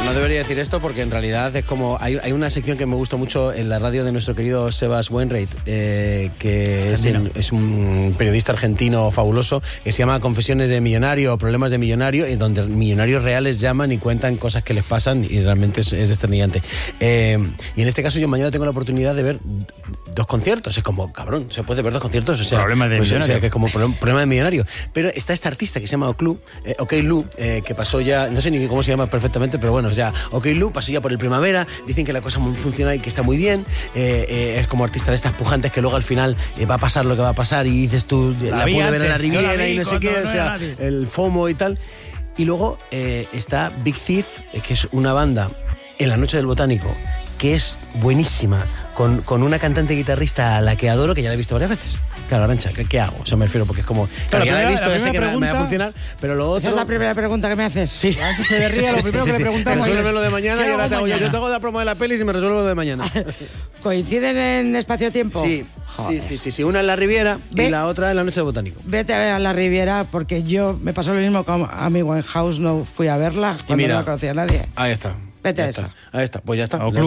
no debería decir esto porque en realidad es como... Hay una sección que me gusta mucho en la radio de nuestro querido Sebas Wainwright, que es un periodista argentino fabuloso, que se llama Confesiones de Millonario o Problemas de Millonario, en donde millonarios reales llaman y cuentan cosas que les pasan y realmente es desternillante. Y en este caso yo mañana tengo la oportunidad de ver 2 conciertos. Es como, cabrón, se puede ver 2 conciertos. O sea, problema de millonario. O sea, que es como problema de millonario. Pero está este artista que se llama OK Lu, que pasó ya, no sé ni cómo se llama perfectamente, pero bueno, ya OK Lu pasó ya por el Primavera. Dicen que la cosa funciona y que está muy bien. Es como artista de estas pujantes que luego al final va a pasar lo que va a pasar y dices tú, la pude ver en la Riviera y no sé qué, o sea, el FOMO y tal. Y luego está Big Thief, que es una banda en la Noche del Botánico, que es buenísima, con una cantante guitarrista a la que adoro, que ya la he visto varias veces. Claro, Arantxa, ¿qué hago? O sea, me refiero porque es como... Claro, ya la he visto, ya sé que me va a funcionar, pero lo otro... Esa es la primera pregunta que me haces. Sí. Antes de ría, lo primero que le preguntamos Resuélveme lo de es, mañana y ahora te hago yo. Yo tengo la promo de la peli y me resuelvo lo de mañana. ¿Coinciden en espacio-tiempo? Sí. Sí. Una en la Riviera y la otra en la Noche del Botánico. Vete a ver a la Riviera porque yo me pasó lo mismo con Amy Winehouse, no fui a verla cuando no la conocía nadie. Ahí está. Vete a esa. Ahí está, pues ya está. O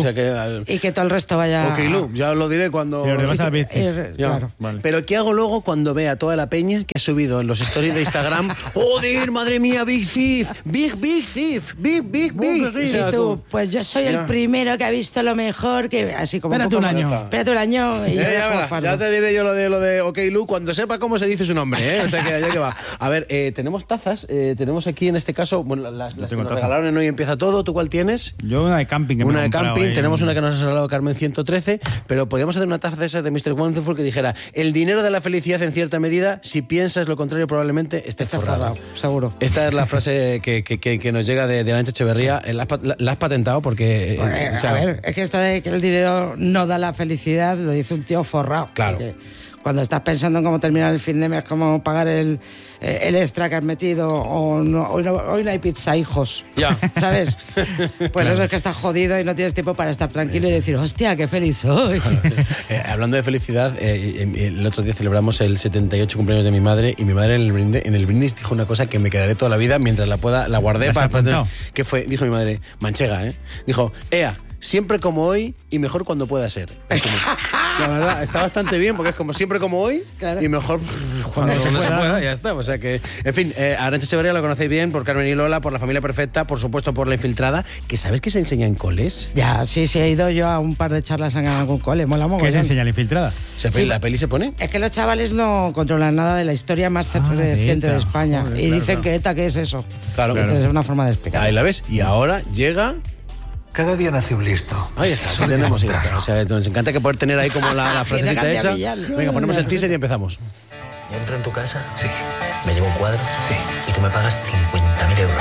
y que todo el resto vaya... OK Lu, ya os lo diré cuando... Pero vas a ver. Claro. Vale. Pero ¿qué hago luego cuando vea toda la peña que ha subido en los stories de Instagram? ¡Joder, madre mía, Big Thief! ¡Big Thief! ¡Big! O sea, y tú, pues yo soy el primero que ha visto lo mejor, que así como... Espérate un año. Espérate un año y ya te diré yo lo de OK Lu cuando sepa cómo se dice su nombre, ¿eh? O sea, que ya que va. A ver, tenemos tazas, tenemos aquí en este caso, bueno, las que nos regalaron en Hoy Empieza Todo. ¿Tú cuál tienes? Yo una de camping. Una de camping, tenemos una que nos ha regalado Carmen 113, pero podríamos hacer una taza de esas de Mr. Wonderful que dijera: el dinero de la felicidad en cierta medida, si piensas lo contrario probablemente estés forrado. Seguro. Esta es la frase que nos llega de Arantxa Echeverría. La has patentado porque... a ver, es que esto de que el dinero no da la felicidad lo dice un tío forrado. Claro. Cuando estás pensando en cómo terminar el fin de mes, cómo pagar el extra que has metido, hoy no hay pizza, hijos. Ya. ¿Sabes? Pues claro. Eso es que estás jodido y no tienes tiempo para estar tranquilo y decir, hostia, qué feliz soy. Hablando de felicidad, el otro día celebramos el 78 cumpleaños de mi madre y mi madre en el brindis dijo una cosa que me quedaré toda la vida mientras la guardé para... ¿Qué fue? Dijo mi madre, manchega, ¿eh? Dijo, siempre como hoy y mejor cuando pueda ser. Como, la verdad, está bastante bien porque es como siempre como hoy, claro, y mejor cuando se pueda, ya está. O sea que, en fin, Arantxa Echeverría la conocéis bien por Carmen y Lola, por La Familia Perfecta, por supuesto por La Infiltrada, que ¿sabes que se enseña en coles? Ya, sí, he ido yo a un par de charlas en algún cole, mola mogollón. ¿Qué se enseña La Infiltrada? ¿La peli se pone? Es que los chavales no controlan nada de la historia más reciente de España. Joder, y dicen claro. que ETA, ¿qué es eso? Claro. Entonces es una forma de explicar. Ahí la ves. Y ahora llega... Cada día nace un listo. Ahí está, tenemos esto. O sea, nos encanta que poder tener ahí como la frasecita hecha. Venga, ponemos el teaser y empezamos. ¿Yo entro en tu casa? Sí. ¿Me llevo un cuadro? Sí. Y tú me pagas 50.000 euros.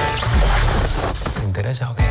¿Te interesa o qué?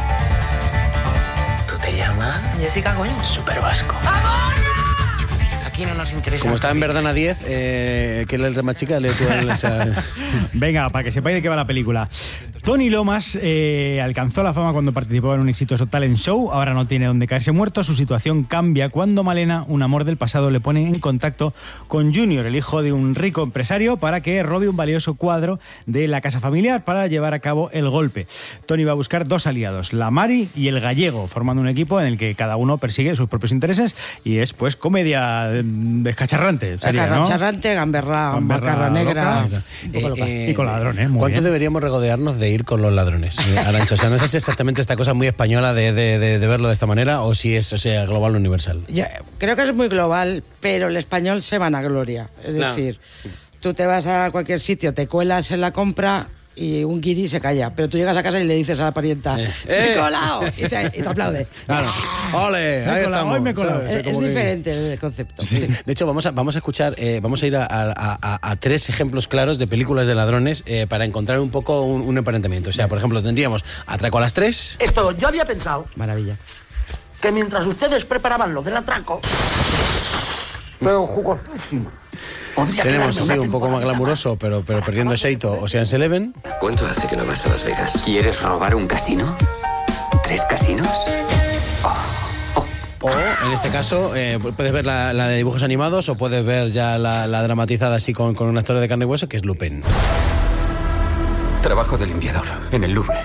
¿Tú te llamas? Jessica, coño. Super Vasco. Aquí no nos interesa. Como está en Verdana 10, que es la más chica, lee tú esa... Venga, para que sepáis de qué va la película. Tony Lomas alcanzó la fama cuando participó en un exitoso talent show. Ahora no tiene donde caerse muerto. Su situación cambia cuando Malena, un amor del pasado, le pone en contacto con Junior, el hijo de un rico empresario, para que robe un valioso cuadro de la casa familiar para llevar a cabo el golpe. Tony va a buscar 2 aliados, la Mari y el gallego, formando un equipo en el que cada uno persigue sus propios intereses y es, pues, comedia descacharrante. Descacharrante, gamberra macarra negra. Y con ladrones. ¿Cuánto deberíamos regodearnos de ir con los ladrones, Arantxa? O sea, no sé si es exactamente esta cosa muy española de verlo de esta manera o si es, o sea, global o universal. Yo creo que es muy global, pero el español se vanagloria. Es decir, tú te vas a cualquier sitio, te cuelas en la compra y un guiri se calla, pero tú llegas a casa y le dices a la parienta, ¡me he colado! Y te aplaude. Claro. ¡Ole! Ahí estamos. Hoy me he colado. Es diferente el concepto. Sí. De hecho, vamos a escuchar, vamos a ir a 3 ejemplos claros de películas de ladrones para encontrar un poco un emparentamiento. O sea, por ejemplo, tendríamos Atraco a las 3. Esto, yo había pensado Maravilla. que mientras ustedes preparaban lo del atraco, luego jugosísimo. Tenemos así un poco más glamuroso, pero perdiendo Xeito, Ocean's Eleven. ¿Cuánto hace que no vas a Las Vegas? ¿Quieres robar un casino? ¿3 casinos? O, en este caso, puedes ver la de dibujos animados o puedes ver ya la dramatizada así con una historia de carne y hueso, que es Lupin. Trabajo de limpiador en el Louvre.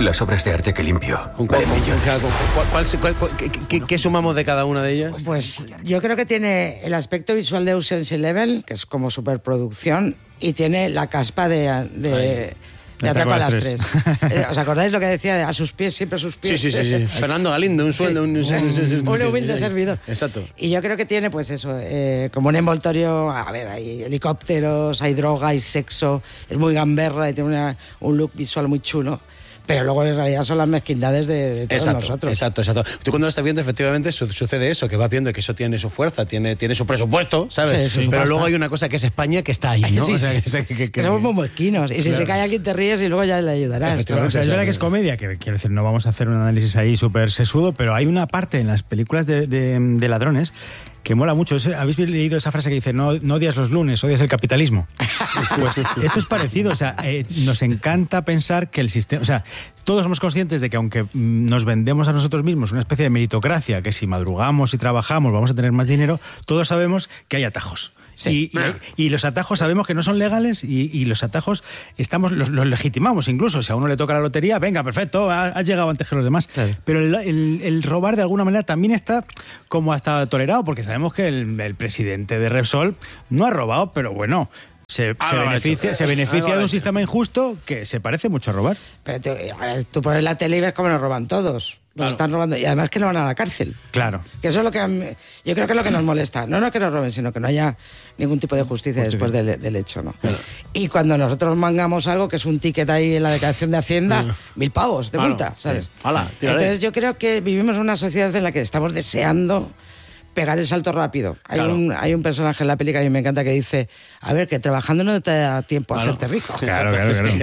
Las obras de arte que limpio. Valen millones. ¿Qué sumamos de cada una de ellas? Pues yo creo que tiene el aspecto visual de Ocean's Eleven, que es como superproducción, y tiene la caspa de Atraco a las 3. ¿Os acordáis lo que decía? A sus pies, siempre a sus pies. Sí. Fernando Galindo, un sueldo. Un humilde servidor. Exacto. Y yo creo que tiene, pues eso, como un envoltorio. A ver, hay helicópteros, hay droga, hay sexo. Es muy gamberra y tiene un look visual muy chulo. Pero luego en realidad son las mezquindades de todos nosotros. Exacto. Tú cuando lo estás viendo, efectivamente, sucede eso, que vas viendo que eso tiene su fuerza, tiene su presupuesto, ¿sabes? Sí, pero luego hay una cosa que es España que está ahí, ¿no? Sí, o sea, que somos muy mezquinos. Y si se cae alguien te ríes y luego ya le ayudarás. Claro, o sea, es verdad que es comedia, que quiero decir, no vamos a hacer un análisis ahí súper sesudo, pero hay una parte en las películas de ladrones que mola mucho. ¿Habéis leído esa frase que dice no odias los lunes, odias el capitalismo? Pues esto es parecido. O sea, nos encanta pensar que el sistema... O sea, todos somos conscientes de que aunque nos vendemos a nosotros mismos una especie de meritocracia, que si madrugamos y trabajamos vamos a tener más dinero, todos sabemos que hay atajos. Sí. Y los atajos sabemos que no son legales y los atajos los legitimamos incluso. Si a uno le toca la lotería, venga, perfecto, has llegado antes que los demás. Claro. Pero el robar de alguna manera también está como hasta tolerado, porque sabemos que el presidente de Repsol no ha robado, pero bueno... Se beneficia de un sistema injusto que se parece mucho a robar. Pero tú pones la tele y ves cómo nos roban todos. Nos están robando. Y además que no van a la cárcel. Claro. Que eso es lo que yo creo que es lo que nos molesta. No que nos roben, sino que no haya ningún tipo de justicia después del hecho, ¿no? Claro. Y cuando nosotros mangamos algo, que es un ticket ahí en la declaración de Hacienda, 1.000 pavos de multa, ¿sabes? Entonces yo creo que vivimos en una sociedad en la que estamos deseando pegar el salto rápido. Hay un personaje en la película que a mí me encanta que dice, a ver, que trabajando no te da tiempo a hacerte rico. Claro.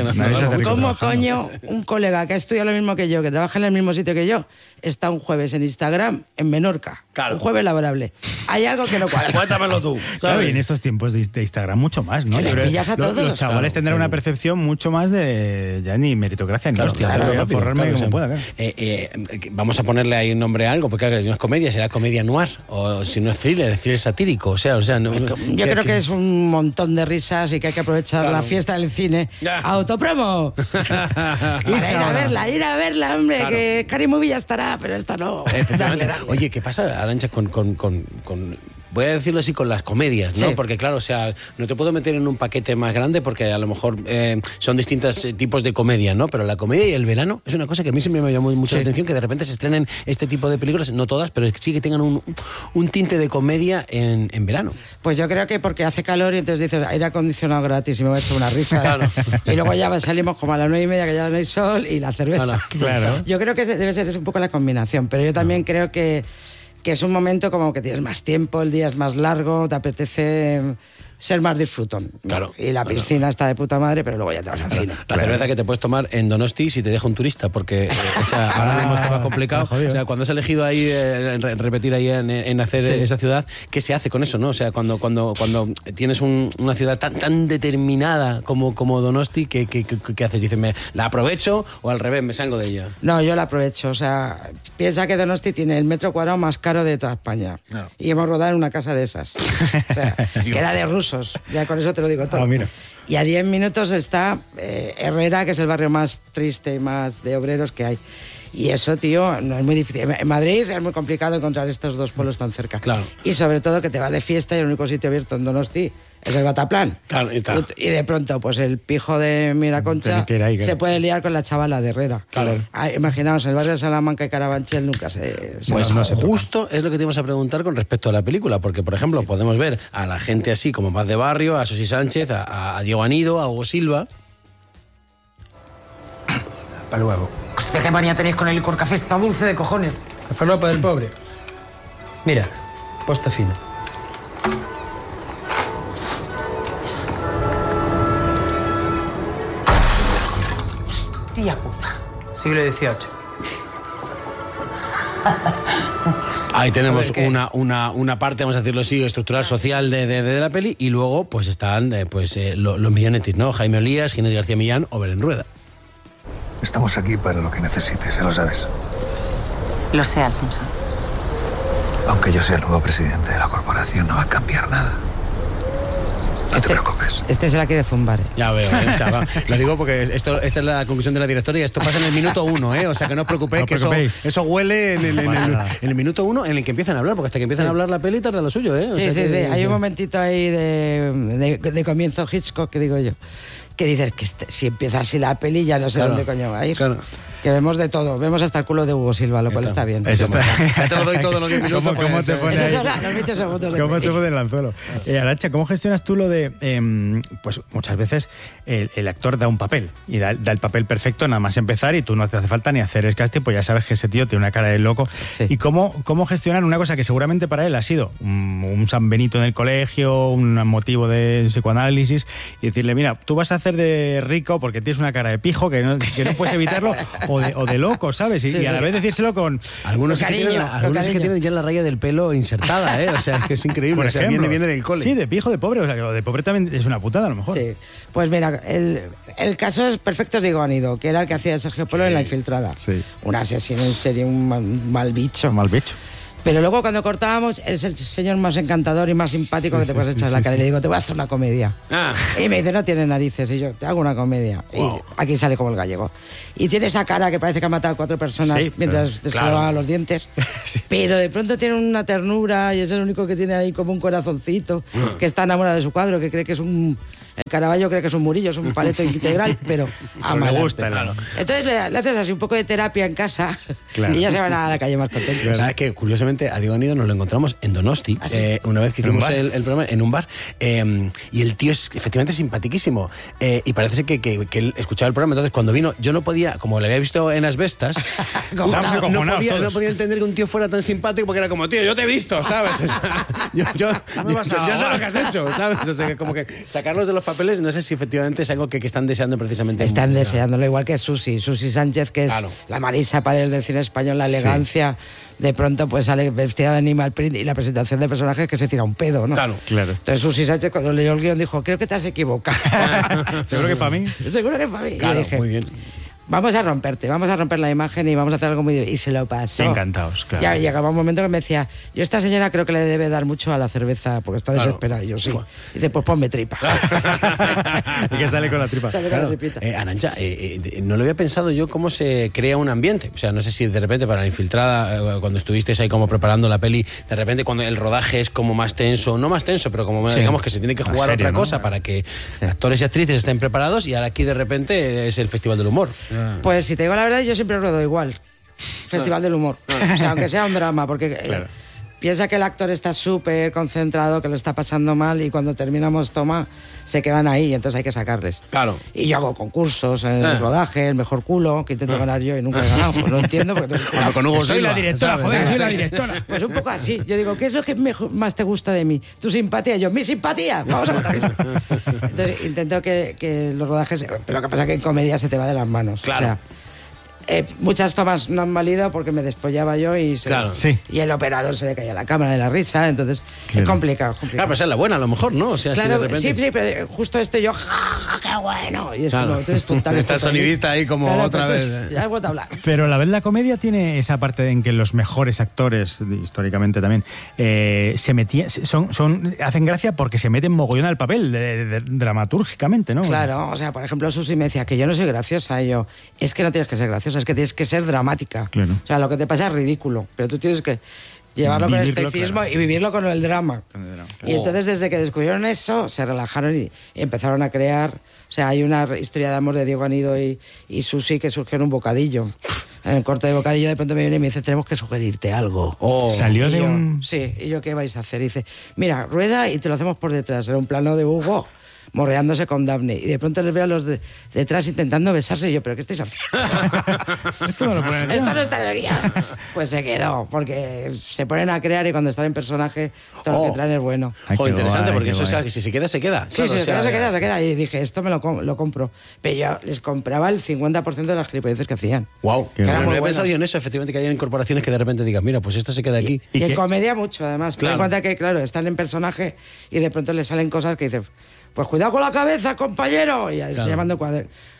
¿Cómo coño un colega que ha estudiado lo mismo que yo, que trabaja en el mismo sitio que yo, está un jueves en Instagram en Menorca? Claro. Un jueves laborable. Hay algo que no cuadra. Cuéntamelo tú. Claro, y en estos tiempos de Instagram mucho más, ¿no? Que le pillas a todos. Los chavales tendrán una percepción mucho más de ya ni meritocracia ni hostia. Forrarme como pueda. Vamos a ponerle ahí un nombre a algo, porque si no es comedia, será comedia noir. O si no es thriller satírico. O sea, no, yo creo que es un montón de risas y que hay que aprovechar la fiesta del cine. ¡Autopromo! Para ir a verla, hombre, que Scary Movie ya estará, pero esta no. Dale. Oye, ¿qué pasa, Arantxa, con voy a decirlo así, con las comedias, ¿no? Sí. Porque claro, o sea, no te puedo meter en un paquete más grande porque a lo mejor son distintos tipos de comedia, ¿no? Pero la comedia y el verano es una cosa que a mí siempre me llamó mucho la atención, que de repente se estrenen este tipo de películas, no todas, pero sí que tengan un tinte de comedia en verano. Pues yo creo que porque hace calor y entonces dices, aire acondicionado gratis y me voy a echar una risa. Claro. Y luego ya salimos como a las 9:30, que ya no hay sol, y la cerveza. Claro. Yo creo que debe ser un poco la combinación, pero yo también creo que es un momento como que tienes más tiempo, el día es más largo, te apetece ser más disfrutón, ¿no? Claro. Y la piscina está de puta madre, pero luego ya te vas al cine. La cerveza que te puedes tomar en Donosti si te deja un turista, porque ahora mismo estaba complicado. O sea, cuando has elegido ahí repetir ahí en hacer esa ciudad, ¿qué se hace con eso, no? O sea, cuando tienes una ciudad tan determinada como Donosti, ¿qué haces? Dices, ¿la aprovecho o al revés, me salgo de ella? No, yo la aprovecho. O sea, piensa que Donosti tiene el metro cuadrado más caro de toda España. Claro. Y hemos rodado en una casa de esas. O sea, que era de rusos. Ya con eso te lo digo todo. Mira. Y a 10 minutos está Herrera, que es el barrio más triste y más de obreros que hay. Y eso, tío, no es muy difícil. En Madrid es muy complicado encontrar estos dos pueblos tan cerca. Claro. Y sobre todo que te vas de fiesta y el único sitio abierto en Donosti es el Bataplan. Claro, y de pronto, pues el pijo de Miraconcha se puede liar con la chavala de Herrera. Claro. Imaginaos, el barrio de Salamanca y Carabanchel nunca se pues no, justo es lo que te íbamos a preguntar con respecto a la película, porque, por ejemplo, podemos ver a la gente así, como más de barrio, a Sosi Sánchez, a Diego Anido, a Hugo Silva. Para luego. Hostia, qué manía tenéis con el licor café, está dulce de cojones. La falopa del pobre. Mira, posta fina. Hostia puta. Siglo XVIII. Ahí tenemos una parte, vamos a decirlo así, estructural social de la peli, y luego pues están los millonetis, ¿no? Jaime Olías, Ginés García Millán o Belén Rueda. Estamos aquí para lo que necesites, ya lo sabes. Lo sé, Alfonso. Aunque yo sea el nuevo presidente de la corporación, no va a cambiar nada. No te preocupes. Este se la quiere zumbar. Ya veo, o sea, lo digo porque esta es la conclusión de la directora y esto pasa en el minuto 1, o sea que no os preocupéis, que eso huele en el minuto 1 en el que empiezan a hablar, porque hasta que empiezan a hablar la peli tarda lo suyo, O Sí, sea sí, que, sí. Hay un momentito ahí de comienzo Hitchcock, que digo yo, que dices que si empieza así la peli ya no sé dónde coño va a ir. Claro. Que vemos de todo, vemos hasta el culo de Hugo Silva, lo cual está bien. Eso está. Ya te lo doy todos los 10 minutos. ¿Cómo te pone eso ahora, los 20 segundos de ¿Cómo peli. te pone el anzuelo? Arantxa, ¿cómo gestionas tú lo de, pues muchas veces el actor da un papel y da el papel perfecto nada más empezar y tú no te hace falta ni hacer el casting, pues ya sabes que ese tío tiene una cara de loco. Sí. ¿Y cómo gestionar una cosa que seguramente para él ha sido un San Benito en el colegio, un motivo de psicoanálisis, y decirle, mira, tú vas a hacer de rico porque tienes una cara de pijo que no puedes evitarlo, o de loco, ¿sabes? Y a la vez decírselo con... Algunos que tienen ya la raya del pelo insertada, o sea, que es increíble. Por ejemplo, viene del cole. Sí, de pijo, de pobre, o sea, que lo de pobre también es una putada a lo mejor. Sí, pues mira, el caso es perfecto, digo, Anido, que era el que hacía Sergio Polo en La Infiltrada. Sí. Un asesino en serie, un mal bicho. Un mal bicho. Pero luego cuando cortábamos, es el señor más encantador y más simpático que te puedes echar en la cara. Y le digo, te voy a hacer una comedia. Y me dice, no tiene narices. Y yo, te hago una comedia. Wow. Y aquí sale como el gallego. Y tiene esa cara que parece que ha matado a 4 personas mientras te lavaban los dientes. Pero de pronto tiene una ternura y es el único que tiene ahí como un corazoncito, que está enamorado de su cuadro, que cree que es un... El Caravaggio cree que es un Murillo, es un paleto integral, pero ama. Me gusta, claro. Entonces le haces así un poco de terapia en casa y ya se van a la calle más contentos. Claro. ¿Sabes qué? Curiosamente, a Diego Anido nos lo encontramos en Donosti, una vez que hicimos el programa en un bar, y el tío es efectivamente simpatiquísimo, y parece ser que él escuchaba el programa. Entonces, cuando vino, yo no podía, como le había visto en Asbestas, no podía entender que un tío fuera tan simpático, porque era como, tío, yo te he visto, ¿sabes? O sea, yo sé lo que has hecho, ¿sabes? O sea, que como que sacarlos de los papeles, no sé si efectivamente es algo que están deseando precisamente. Están deseándolo, igual que Susi Sánchez, que es la Marisa Paredes del cine español, la elegancia. De pronto pues sale vestida de animal print y la presentación de personajes que se tira un pedo, ¿no? Claro. Entonces Susi Sánchez, cuando leyó el guión, dijo, creo que te has equivocado. ¿Seguro que para mí? Seguro que para mí. Claro, y dije, muy bien. Vamos a romper la imagen y vamos a hacer algo muy divertido. Y se lo pasó. Encantados, claro. Ya llegaba un momento que me decía, yo a esta señora creo que le debe dar mucho a la cerveza porque está desesperada. Y yo sí. Y dice, pues ponme tripa. Y que sale con la tripa. Sale con la tripita. Arantxa, no lo había pensado yo cómo se crea un ambiente. O sea, no sé si de repente para La Infiltrada, cuando estuvisteis ahí como preparando la peli, de repente cuando el rodaje es como más tenso, no más tenso, pero como digamos que se tiene que jugar otra cosa para que actores y actrices estén preparados, y ahora aquí de repente es el Festival del Humor. Pues si te digo la verdad, yo siempre ruedo igual. Festival del Humor. O sea, aunque sea un drama, porque piensa que el actor está súper concentrado, que lo está pasando mal, y cuando terminamos toma, se quedan ahí, y entonces hay que sacarles. Claro. Y yo hago concursos, el rodaje, el mejor culo, que intento ganar yo y nunca he ganado. Pues no entiendo. Porque con Hugo soy Silva, la directora, ¿sabes? joder, soy la directora. Pues un poco así. Yo digo, ¿qué es lo que más te gusta de mí? ¿Tu simpatía? Y yo, ¿mi simpatía? Vamos a votar eso. Entonces intento que los rodajes... Pero lo que pasa es que en comedia se te va de las manos. Claro. O sea, muchas tomas no han valido porque me despollaba yo y y el operador se le caía la cámara de la risa, entonces es complicado. Claro, pero esa es la buena a lo mejor, ¿no? O sea, claro, si de repente... sí, pero justo esto yo, ¡ja, qué bueno! Y es como, tú eres tonta. Está el sonidista ahí como otra vez. Ya has vuelto a hablar. Pero a la vez la comedia tiene esa parte en que los mejores actores, históricamente también, se metían, hacen gracia porque se meten mogollón al papel, dramatúrgicamente, ¿no? Claro, o sea, por ejemplo, Susi me decía que yo no soy graciosa, y yo, es que no tienes que ser graciosa, es que tienes que ser dramática. Claro. O sea, lo que te pasa es ridículo, pero tú tienes que llevarlo con el estoicismo y vivirlo con el drama. Y entonces, desde que descubrieron eso, se relajaron y empezaron a crear. O sea, hay una historia de amor de Diego Anido y Susi que surgió en un bocadillo. En el corte de bocadillo de pronto me viene y me dice, tenemos que sugerirte algo. Salió de un... Sí, y yo, ¿qué vais a hacer? Y dice, mira, rueda y te lo hacemos por detrás. Era un plano de Hugo morreándose con Daphne, y de pronto les veo a los detrás intentando besarse, y yo, ¿pero qué estáis haciendo? Esto no lo pone en el guión. Esto no está en el guión. Pues se quedó, porque se ponen a crear y cuando están en personaje todo lo que traen es bueno. Joder, interesante, porque eso es que si se queda, se queda. Sí, claro, se queda. Y dije, esto me lo compro. Pero yo les compraba el 50% de las gilipolleces que hacían. Wow. Que era no muy he bueno. pensado yo en eso, efectivamente, que hay incorporaciones que de repente digan, mira, pues esto se queda aquí. Y en comedia mucho, además. Claro. Ten en cuenta que, claro, están en personaje y de pronto les salen cosas que dicen, pues cuidado con la cabeza, compañero. Y ya estoy llamando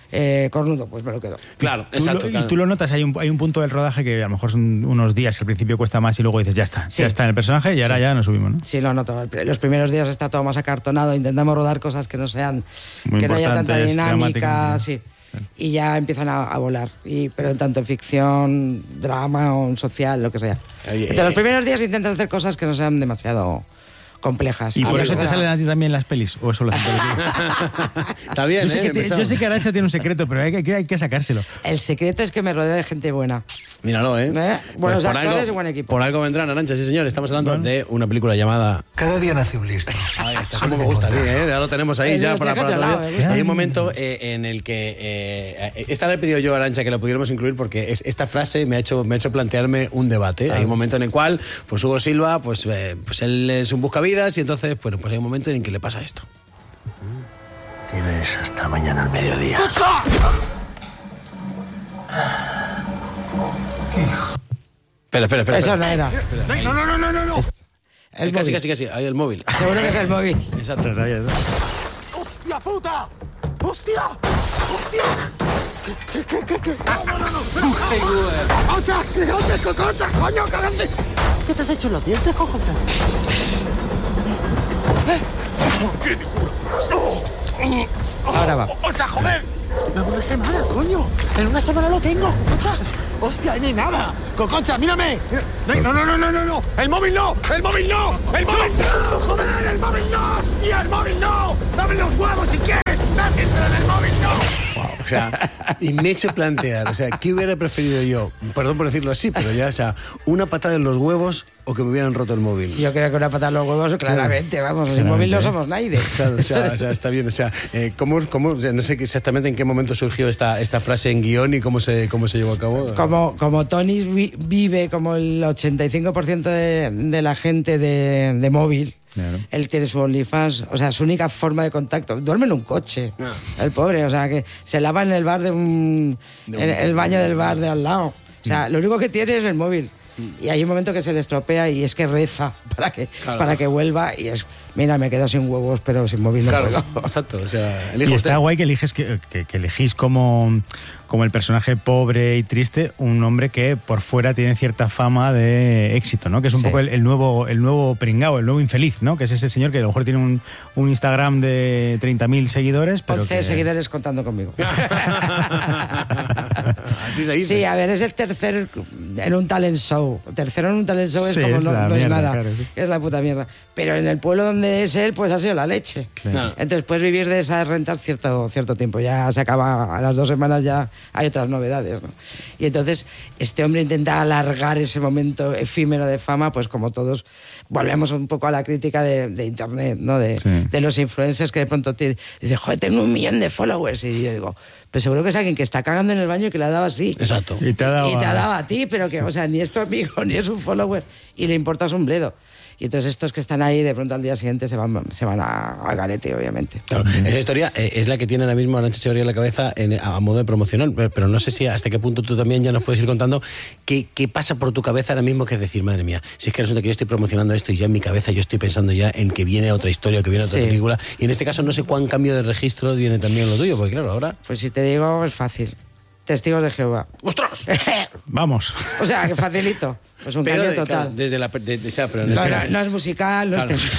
cornudo, pues me lo quedo. Claro, exacto. Y tú lo notas, hay un punto del rodaje que a lo mejor son unos días que al principio cuesta más y luego dices, ya está en el personaje y ahora ya nos subimos, ¿no? Sí, lo noto. Los primeros días está todo más acartonado, intentamos rodar cosas que no sean, que no haya tanta dinámica, sí. Y ya empiezan a volar, pero tanto en ficción, drama o en social, lo que sea. Entonces los primeros días intentan hacer cosas que no sean demasiado complejas. ¿Y por eso te salen a ti también las pelis? ¿O eso lo hacen Está bien, yo sé que Arantxa tiene un secreto, pero hay que sacárselo. El secreto es que me rodeo de gente buena. Míralo, Buenos actores y buen equipo. Por algo vendrán, Arantxa, sí señor. Estamos hablando de una película llamada... Cada día nace un listo. Ahí está, como me gusta, sí, ya lo tenemos ahí ya para todo el día. Hay un momento en el que... esta le he pedido yo a Arantxa que la pudiéramos incluir porque esta frase me ha hecho plantearme un debate. Hay un momento en el cual, pues Hugo Silva, pues él es un buscavidas y entonces, bueno, pues hay un momento en que le pasa esto. Tienes hasta mañana al mediodía. Espera. Eso no era. No. Casi. Ahí el móvil. Seguro que es el móvil. Exacto. ¡Hostia puta! ¡Hostia! ¿Qué? ¡Coconcha, coño, cagante! ¿Qué te has hecho en los dientes, Coconcha? Ahora va. ¡Ocha, joder! Dame una semana, coño. En una semana lo tengo. Hostia, ni nada. ¡Coconcha, mírame! ¡No! ¡El móvil no! ¡Joder, el móvil no! ¡Hostia, el móvil no! ¡Dame los huevos si quieres! ¡Gracias, pero el móvil no! O sea, y me he hecho plantear, o sea, ¿qué hubiera preferido yo? Perdón por decirlo así, pero ya, o sea, una patada en los huevos o que me hubieran roto el móvil. Yo creo que una patada en los huevos, claramente, vamos, el móvil no somos nadie. Claro, o sea, está bien, o sea, ¿cómo, o sea, no sé exactamente en qué momento surgió esta frase en guión y cómo se llevó a cabo? Como Tony vive como el 85% de la gente de móvil. Claro. Él tiene su OnlyFans, o sea, su única forma de contacto. Duerme en un coche, el pobre, o sea, que se lava en el bar en el baño del bar de al lado. O sea, lo único que tiene es el móvil. Y hay un momento que se le estropea y es que reza para que vuelva y es... Mira, me quedo sin huevos, pero sin móvil no puedo. Exacto, o sea, y está guay que eliges que elegís como el personaje pobre y triste un hombre que por fuera tiene cierta fama de éxito, ¿no? Que es un poco el nuevo pringao, el nuevo infeliz, ¿no? Que es ese señor que a lo mejor tiene un Instagram de 30.000 seguidores, pero 11 seguidores contando conmigo. Así se dice. Sí, a ver, es el tercero en un talent show. Tercero en un talent show es como no es nada. Claro, sí. Es la puta mierda. Pero en el pueblo donde es él, pues ha sido la leche. Claro. Entonces puedes vivir de esas rentas cierto tiempo. Ya se acaba, a las 2 semanas ya hay otras novedades, ¿no? Y entonces este hombre intenta alargar ese momento efímero de fama, pues como todos volvemos un poco a la crítica de internet, ¿no? De los influencers que de pronto dicen, joder, tengo 1 millón de followers. Y yo digo, pues seguro que es alguien que está cagando en el baño y que le ha dado así. Exacto. Y te ha dado a ti, pero que, o sea, ni es tu amigo, ni es un follower, y le importas un bledo. Y entonces estos que están ahí, de pronto al día siguiente se van al garete, obviamente. Claro, esa historia es la que tiene ahora mismo Arantxa Echeverría en la cabeza a modo de promocional, pero no sé si hasta qué punto tú también ya nos puedes ir contando qué pasa por tu cabeza ahora mismo, que es decir, madre mía, si es que resulta que yo estoy promocionando esto y ya en mi cabeza yo estoy pensando ya en que viene otra historia, que viene otra película, y en este caso no sé cuán cambio de registro viene también lo tuyo, porque claro, ahora... Pues si te digo, es fácil. Testigos de Jehová. ¡Ostras! Vamos. O sea, que facilito. Pues un cambio total. Claro, no es musical, no es...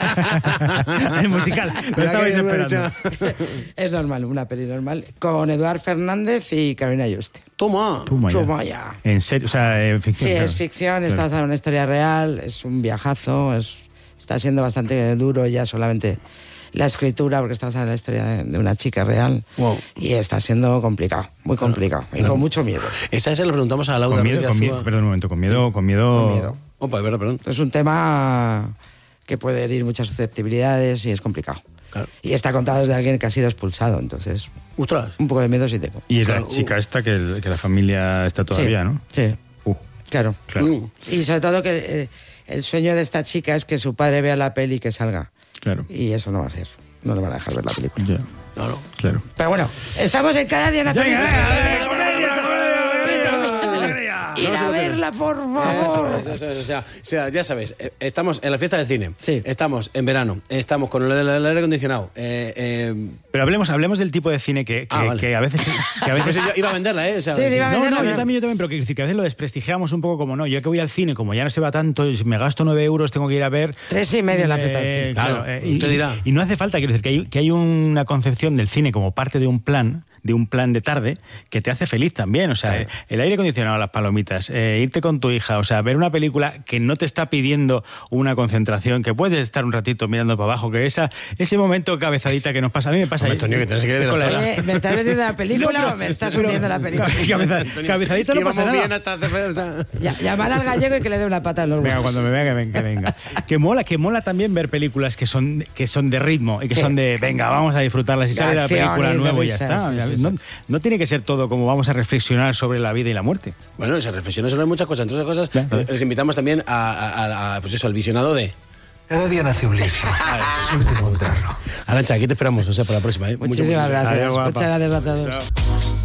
Es musical, lo estabais esperando. Es normal, una peli normal, con Eduard Fernández y Carolina Juste. Toma ya. En serio, o sea, ficción. Sí, claro. es ficción, está basada en una historia real, es un viajazo, está siendo bastante duro ya solamente la escritura, porque está basada en la historia de una chica real. Wow. Y está siendo complicado, muy complicado, y con mucho miedo. Esa se lo preguntamos a Laura. Perdón un momento, con miedo. Opa, perdón. Es un tema que puede herir muchas susceptibilidades y es complicado. Claro. Y está contado desde alguien que ha sido expulsado, entonces... ¡Ostras! Un poco de miedo sí tengo. Y es la chica esta que la familia está todavía, ¿no? Sí. Claro. Y sobre todo que el sueño de esta chica es que su padre vea la peli y que salga. Claro. Y eso no va a ser. No le van a dejar ver la película. Yeah. Claro. Pero bueno, estamos en Cada Día Nace un Listo. Ir a ver la ya, por favor. Eso, o sea, ya sabes, estamos en la fiesta del cine, sí. Estamos en verano, estamos con el aire acondicionado. Pero hablemos del tipo de cine que a veces... Que a veces yo iba a venderla, ¿eh? O sea, sí, iba a venderla. Yo también, pero que a veces lo desprestigiamos un poco como no. Yo que voy al cine, como ya no se va tanto, me gasto 9 euros, tengo que ir a ver... 3,5 en la fiesta del cine. Claro, te dirá. Y no hace falta, quiero decir, que hay una concepción del cine como parte de un plan de tarde que te hace feliz también, o sea, claro. El aire acondicionado, las palomitas, irte con tu hija, o sea, ver una película que no te está pidiendo una concentración, que puedes estar un ratito mirando para abajo, que ese momento cabezadita que nos pasa, a mí me pasa. Antonio, que tienes que ir de Oye, ¿me estás vendiendo la película o me estás hundiendo la película? Cabezadita no pasa nada. Llamar al gallego y que le dé una pata en los huevos. Cuando me vea que venga. que mola también ver películas que son de ritmo y que son de, venga, vamos a disfrutarlas y sale la película nueva y ya está. No tiene que ser todo como vamos a reflexionar sobre la vida y la muerte. Bueno, se reflexiona sobre muchas cosas. Entre otras cosas, les invitamos también pues eso, al visionado de... Cada día nace un libro. Suerte encontrarlo. Arantxa, aquí te esperamos, para la próxima. Muchísimas gracias. Muchas gracias a todos.